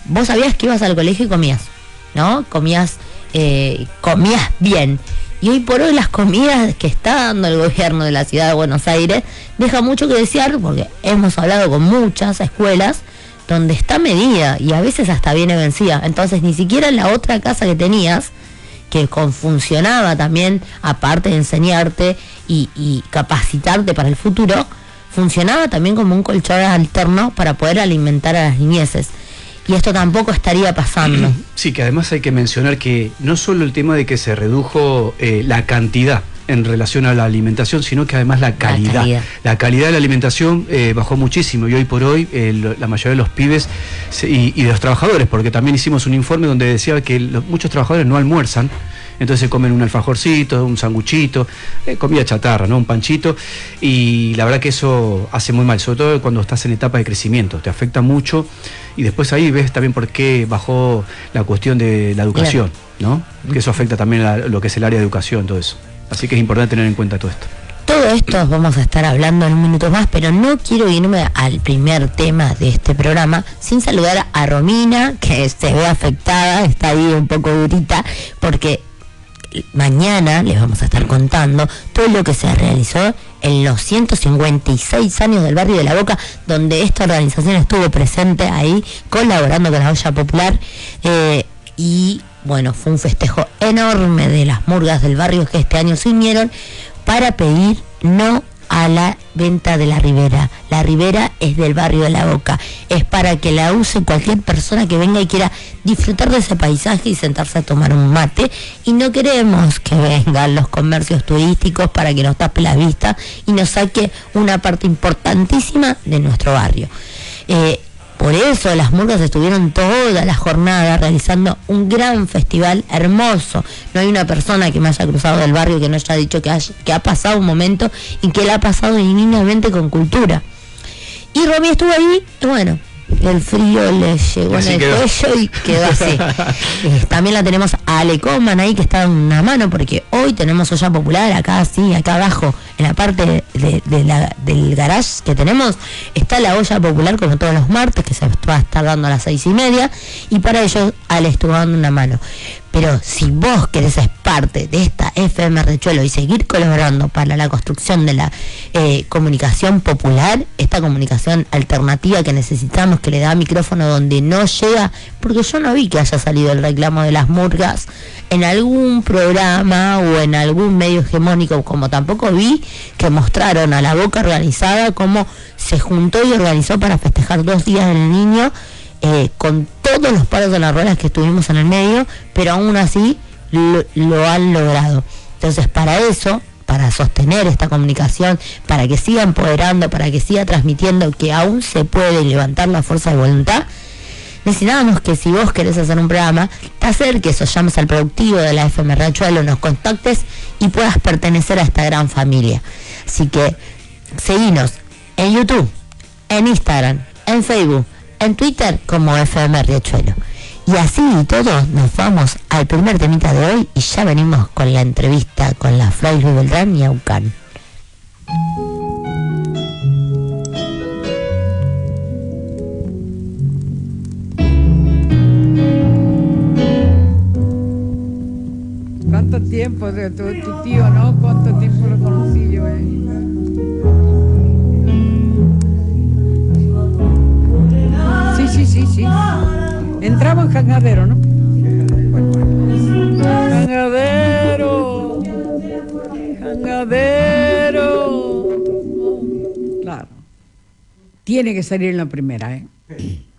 vos sabías que ibas al colegio y comías, ¿no? Comías bien. Y hoy por hoy las comidas que está dando el gobierno de la ciudad de Buenos Aires deja mucho que desear, porque hemos hablado con muchas escuelas donde está medida y a veces hasta viene vencida. Entonces ni siquiera la otra casa que tenías, que funcionaba también, aparte de enseñarte y capacitarte para el futuro, funcionaba también como un colchón alterno para poder alimentar a las niñeces. Y esto tampoco estaría pasando. Sí, que además hay que mencionar que no solo el tema de que se redujo la cantidad en relación a la alimentación, sino que además la calidad. La calidad de la alimentación bajó muchísimo, y hoy por hoy la mayoría de los pibes y de los trabajadores, porque también hicimos un informe donde decía que muchos trabajadores no almuerzan, entonces comen un alfajorcito, un sanguchito, comida chatarra, ¿no? Un panchito, y la verdad que eso hace muy mal, sobre todo cuando estás en etapa de crecimiento, te afecta mucho, y después ahí ves también por qué bajó la cuestión de la educación, ¿no? Que eso afecta también a lo que es el área de educación, todo eso. Así que es importante tener en cuenta todo esto. Todo esto vamos a estar hablando en un minuto más, pero no quiero irme al primer tema de este programa sin saludar a Romina, que se ve afectada, está ahí un poco durita, porque mañana les vamos a estar contando todo lo que se realizó en los 156 años del barrio de La Boca, donde esta organización estuvo presente ahí, colaborando con la olla popular, y bueno, fue un festejo enorme de las murgas del barrio que este año se unieron para pedir no a la venta de la ribera. La ribera es del barrio de La Boca, es para que la use cualquier persona que venga y quiera disfrutar de ese paisaje y sentarse a tomar un mate, y no queremos que vengan los comercios turísticos para que nos tape la vista y nos saque una parte importantísima de nuestro barrio. Por eso las murgas estuvieron toda la jornada realizando un gran festival hermoso. No hay una persona que me haya cruzado del barrio que no haya dicho que ha pasado un momento y que la ha pasado divinamente con cultura. Y Romy estuvo ahí, y bueno, el frío le llegó en el cuello y quedó así. También la tenemos a Ale Coman ahí, que está en una mano, porque hoy tenemos olla popular acá, sí, acá abajo, en la parte del garage que tenemos, está la olla popular como todos los martes, que se va a estar dando a las 6:30, y para ello Ale estuvo dando una mano. Pero si vos querés ser parte de esta FM Riachuelo y seguir colaborando para la construcción de la comunicación popular, esta comunicación alternativa que necesitamos, que le da micrófono donde no llega, porque yo no vi que haya salido el reclamo de las murgas en algún programa o en algún medio hegemónico, como tampoco vi que mostraron a La Boca organizada cómo se juntó y organizó para festejar 2 días del niño, con todos los palos de las ruedas que estuvimos en el medio, pero aún así lo han logrado. Entonces, para eso, para sostener esta comunicación, para que siga empoderando, para que siga transmitiendo que aún se puede levantar la fuerza de voluntad, necesitamos que, si vos querés hacer un programa, te acerques o llames al productivo de la FM Riachuelo, nos contactes y puedas pertenecer a esta gran familia. Así que seguinos en YouTube, en Instagram, en Facebook, en Twitter como FM Riachuelo. Y así y todo, nos vamos al primer temita de hoy y ya venimos con la entrevista con la Fray Luis Beltrán y Aucán. ¿Cuánto tiempo de tu tío, no? ¿Cuánto tiempo lo conocí yo, Sí. Entraba en Jangadero, ¿no? Jangadero. Claro. Tiene que salir en la primera, ¿eh?